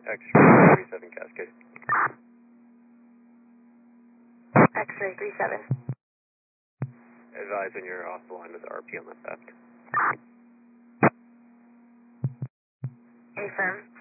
X-ray 37 Cascade. X-ray 37. Advise when you're off the line with RP on the theft. Affirm.